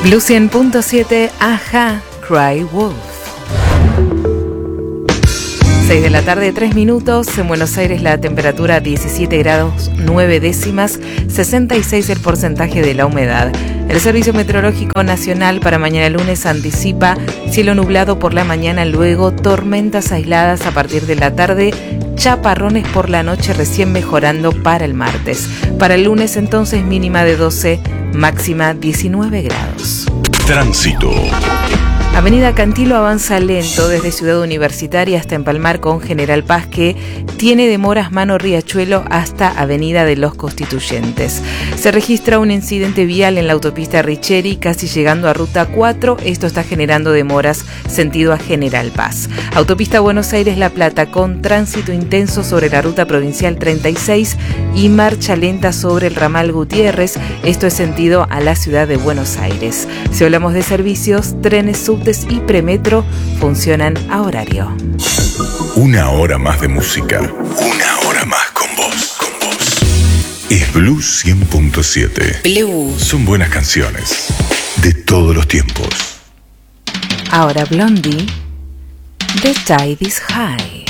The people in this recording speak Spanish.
Blue 100.7, Aja, Cry Wolf. 6 de la tarde, 3 minutos. En Buenos Aires la temperatura 17 grados 9 décimas, 66 el porcentaje de la humedad. El Servicio Meteorológico Nacional para mañana lunes anticipa cielo nublado por la mañana, luego tormentas aisladas a partir de la tarde, chaparrones por la noche, recién mejorando para el martes. Para el lunes entonces mínima de 12, máxima 19 grados. Tránsito. Avenida Cantilo avanza lento desde Ciudad Universitaria hasta empalmar con General Paz, que tiene demoras mano Riachuelo hasta Avenida de los Constituyentes. Se registra un incidente vial en la autopista Richeri, casi llegando a Ruta 4. Esto está generando demoras sentido a General Paz. Autopista Buenos Aires-La Plata con tránsito intenso sobre la ruta provincial 36 y marcha lenta sobre el ramal Gutiérrez. Esto es sentido a la ciudad de Buenos Aires. Si hablamos de servicios, trenes, subtes y premetro funcionan a horario. Una hora más de música. Una hora más con vos. Es Blue 100.7. Blue. Son buenas canciones de todos los tiempos. Ahora Blondie, The Tide is High.